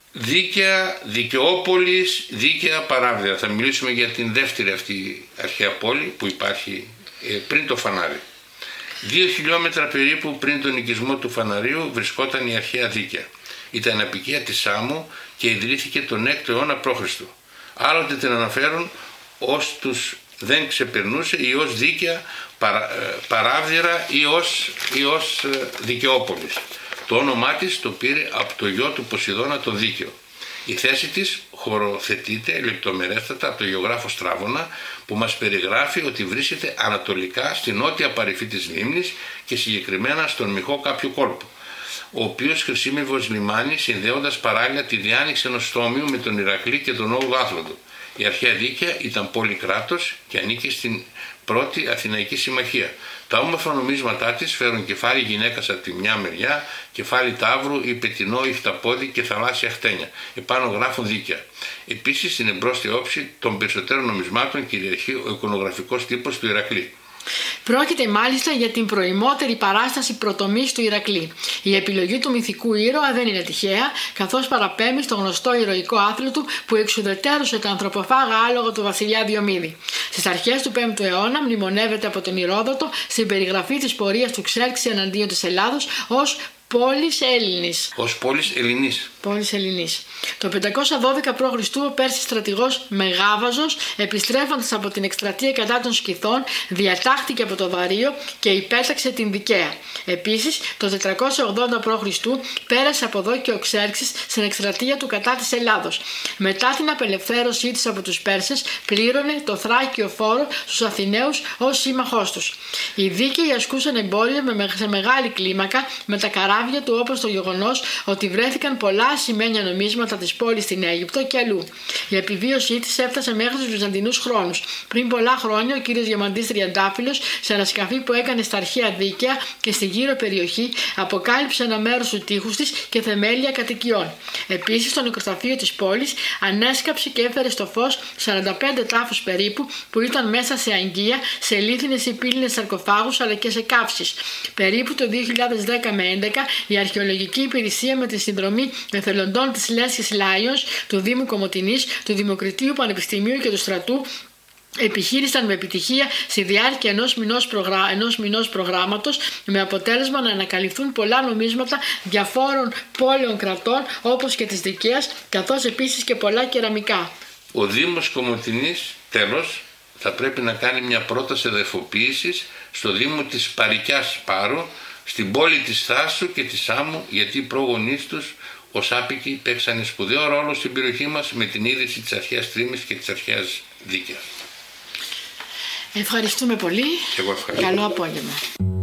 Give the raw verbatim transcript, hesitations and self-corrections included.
Δίκαια, Δικαιόπολης, Δίκαια, Παράβδυρα. Θα μιλήσουμε για την δεύτερη αυτή αρχαία πόλη που υπάρχει ε, πριν το Φανάρι. Δύο χιλιόμετρα περίπου πριν τον οικισμό του Φαναρίου βρισκόταν η αρχαία Δίκαια. Ήταν απικία της Σάμου και ιδρύθηκε τον έκτο αιώνα π.Χ. Άλλοτε την αναφέρουν ως τους δεν ξεπερνούσε ή ως Δίκαια, παρα, Παράβδυρα ή ως, ή ως Δικαιόπολης. Το όνομά της το πήρε από το γιο του Ποσειδώνα τον Δίκαιο. Η θέση της χωροθετείται λεπτομερέστατα από τον γεωγράφο Στράβωνα που μας περιγράφει ότι βρίσκεται ανατολικά στη νότια παρυφή της λίμνης και συγκεκριμένα στον μοιχό κάποιου κόλπου, ο οποίος χρησιμεύει λιμάνι συνδέοντας παράλληλα τη διάνοιξη ενός στόμιου με τον Ηρακλή και τον Όγδοο Άθλοντο. Η αρχαία Δίκαια ήταν πόλη κράτος και ανήκε στην πρώτη Αθηναϊκή Συμμαχία. Τα όμορφα νομίσματά της φέρουν κεφάλι γυναίκας από τη μια μεριά, κεφάλι ταύρου ή πετεινό ή χταπόδι και θαλάσσια χτένια. Επάνω γράφουν Δίκαια. Επίσης στην εμπρόστια όψη των περισσότερων νομισμάτων κυριαρχεί ο εικονογραφικός τύπος του Ηρακλή. Πρόκειται μάλιστα για την προημότερη παράσταση πρωτομής του Ηρακλή. Η επιλογή του μυθικού ήρωα δεν είναι τυχαία, καθώς παραπέμπει στο γνωστό ηρωικό άθλο του που εξουδετέρωσε τα ανθρωποφάγα άλογα του βασιλιά Διομήδη. Στις αρχές του πέμπτου αιώνα μνημονεύεται από τον Ηρόδοτο στην περιγραφή της πορείας του Ξέρξη εναντίον της Ελλάδος ως πόλης Έλληνης. Ως πόλης Ελληνής. Πόλης Ελληνής. Το πεντακόσια δώδεκα π.Χ. ο Πέρσης στρατηγός Μεγάβαζος, επιστρέφοντας από την εκστρατεία κατά των Σκυθών, διατάχθηκε από το Βαρείο και υπέταξε την Δικαία. Επίσης, το τετρακόσια ογδόντα π.Χ. πέρασε από εδώ και ο Ξέρξης στην εκστρατεία του κατά της Ελλάδος. Μετά την απελευθέρωσή της από τους Πέρσες, πλήρωνε το θράκιο φόρο στους Αθηναίους ως σύμμαχός τους. Οι Δίκαιοι ασκούσαν εμπόριο σε μεγάλη κλίμακα με τα καράβια του, όπως το γεγονός ότι βρέθηκαν πολλά ασημένια νομίσματα της πόλης στην Αίγυπτο και αλλού. Η επιβίωσή της έφτασε μέχρι τους Βυζαντινούς χρόνους. Πριν πολλά χρόνια, ο κύριος Διαμαντής Τριαντάφυλλος, σε ένα σκαφί που έκανε στα αρχαία Δίκαια και στη γύρω περιοχή, αποκάλυψε ένα μέρος του τείχους της και θεμέλια κατοικιών. Επίσης, στο νεκροταφείο της πόλης ανέσκαψε και έφερε στο φως σαράντα πέντε τάφους περίπου που ήταν μέσα σε αγγεία, σε λίθινες ή πύληνες σαρκοφάγους αλλά και σε καύσεις. Περίπου το δύο χιλιάδες δέκα με έντεκα, η Αρχαιολογική Υπηρεσία με τη συνδρομή εθελοντών της Λέσχης Λάιονς, του Δήμου Κομοτηνής, του Δημοκρατίου Πανεπιστημίου και του Στρατού επιχείρησαν με επιτυχία στη διάρκεια ενός μηνός, προγρά... ενός μηνός προγράμματος, με αποτέλεσμα να ανακαλυφθούν πολλά νομίσματα διαφόρων πόλεων κρατών όπως και της Δικαίας, καθώς επίσης και πολλά κεραμικά. Ο Δήμος Κομοτηνής τέλος θα πρέπει να κάνει μια πρόταση εδαφοποίησης στο Δήμο της Παρικιάς Πάρου, στην πόλη της Θάσου και της Σάμου, γιατί οι πρόγονείς τους ως άπικοι παίξανε σπουδαίο ρόλο στην περιοχή μας με την ίδρυση της αρχαίας Τρίμης και της αρχαίας Δίκαιας. Ευχαριστούμε πολύ. Εγώ ευχαριστώ. Καλό απόγευμα.